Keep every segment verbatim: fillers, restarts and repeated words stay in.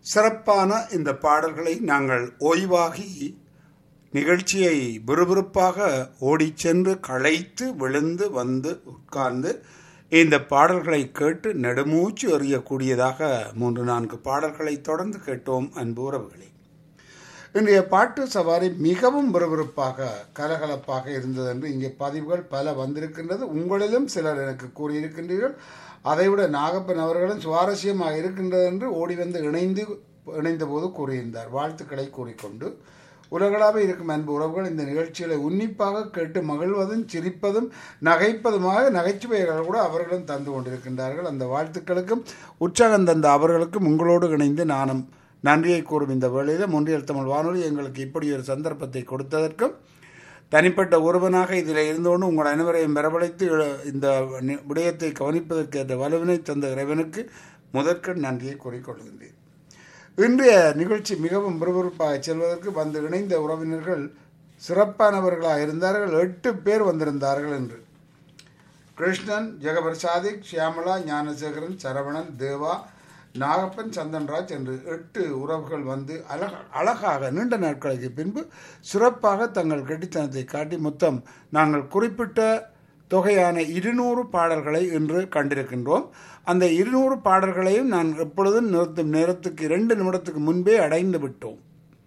சிறப்பான இந்த பாடல்களை நாங்கள் ஓய்வாகி நிகழ்ச்சியை விறுவிறுப்பாக ஓடிச் சென்று களைத்து விழுந்து வந்து உட்கார்ந்து இந்த பாடல்களை கேட்டு நெடுமூச்சு எறியக்கூடியதாக மூன்று நான்கு பாடல்களை தொடர்ந்து கேட்டோம். அன்பு உறவுகளே, இன்றைய பாட்டு சவாரி மிகவும் விறுவிறுப்பாக கலகலப்பாக இருந்தது என்று இங்கே பதிவுகள் பல வந்திருக்கின்றது. உங்களிலும் சிலர் எனக்கு கூறியிருக்கின்றீர்கள். அதைவிட நாகப்பன் அவர்களும் சுவாரஸ்யமாக இருக்கின்றது என்று ஓடி வந்து இணைந்து இணைந்த போது கூறியிருந்தார். வாழ்த்துக்களை கூறிக்கொண்டு உலகளாக இருக்கும் அன்பு உறவுகள் இந்த நிகழ்ச்சிகளை உன்னிப்பாக கேட்டு மகிழ்வதும் சிரிப்பதும் நகைப்பதுமாக நகைச்சுவைகள் கூட அவர்களும் தந்து கொண்டிருக்கின்றார்கள். அந்த வாழ்த்துக்களுக்கும் உற்சாகம் தந்த அவர்களுக்கும் உங்களோடு இணைந்து நானும் நன்றியை கூறும் இந்த வேளையில் மொன்றியல் தமிழ் வானொலி எங்களுக்கு இப்படி ஒரு சந்தர்ப்பத்தை கொடுத்ததற்கும் தனிப்பட்ட ஒருவனாக இதில் இருந்தோன்னு உங்கள் அனைவரையும் வரவழைத்து இந்த விடயத்தை கவனிப்பதற்கு என்ற வலுவினை தந்த இறைவனுக்கு முதற்கண் நன்றியை கூறிக்கொள்கின்றேன். இன்றைய நிகழ்ச்சி மிகவும் விறுவிறுப்பாக செல்வதற்கு வந்து இணைந்த உறவினர்கள் சிறப்பானவர்களாக இருந்தார்கள். எட்டு பேர் வந்திருந்தார்கள் என்று. கிருஷ்ணன், ஜெகபர் சாதிக், ஷியாமலா, ஞானசேகரன், சரவணன், தேவா, நாகப்பன், சந்தன்ராஜ் என்று எட்டு உறவுகள் வந்து அழக அழகாக நீண்ட நாட்களுக்கு பின்பு சிறப்பாக தங்கள் கெட்டித்தனத்தை காட்டி மொத்தம் நாங்கள் குறிப்பிட்ட தொகையான இருநூறு பாடல்களை இன்று கண்டிருக்கின்றோம். அந்த இருநூறு பாடல்களையும் நான் எப்பொழுதும் நிறுத்தும் நேரத்துக்கு இரண்டு நிமிடத்துக்கு முன்பே அடைந்து விட்டோம்.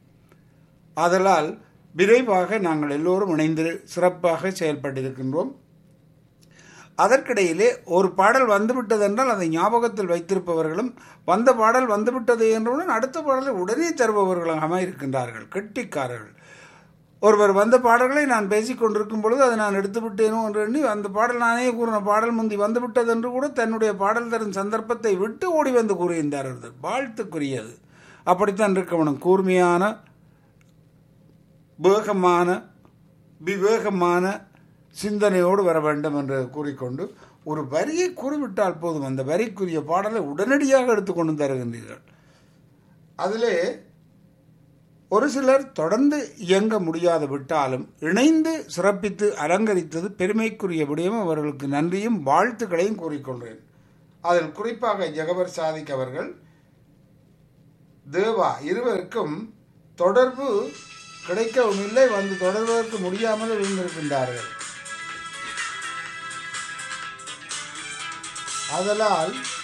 ஆதலால் விரைவாக நாங்கள் எல்லோரும் இணைந்து சிறப்பாக செயல்பட்டிருக்கின்றோம். அதற்கிடையிலே ஒரு பாடல் வந்துவிட்டது என்றால் அதை ஞாபகத்தில் வைத்திருப்பவர்களும் வந்த பாடல் வந்துவிட்டது என்றவுடன் அடுத்த பாடலை உடனே தருபவர்களாக இருக்கின்றார்கள், கெட்டிக்காரர்கள். ஒருவர் வந்த பாடல்களை நான் பேசிக் கொண்டிருக்கும் பொழுது அதை நான் எடுத்து விட்டேனோ என்று எண்ணி அந்த பாடல் நானே கூறின பாடல் முந்தி வந்துவிட்டது என்று கூட தன்னுடைய பாடல் தரும் சந்தர்ப்பத்தை விட்டு ஓடி வந்து கூறுகின்றார்கள். வாழ்த்துக்குரியது. அப்படித்தான் இருக்கணும். கூர்மையான, வேகமான, விவேகமான சிந்தனையோடு வர வேண்டும் என்று கூறிக்கொண்டு ஒரு வரியை கூறிவிட்டால் போதும், அந்த வரிக்குரிய பாடலை உடனடியாக எடுத்துக்கொண்டு தருகின்றீர்கள். அதிலே ஒரு சிலர் தொடர்ந்து இயங்க முடியாது விட்டாலும் இணைந்து சிறப்பித்து அலங்கரித்தது பெருமைக்குரிய விடயம். அவர்களுக்கு நன்றியும் வாழ்த்துக்களையும் கூறிக்கொள்கிறேன். அதில் குறிப்பாக ஜெகபர் சாதிக் அவர்கள், தேவா இருவருக்கும் தொடர்பு கிடைக்கவும் இல்லை, வந்து தொடர்வதற்கு முடியாமல் இருந்திருக்கின்றார்கள். அதனால்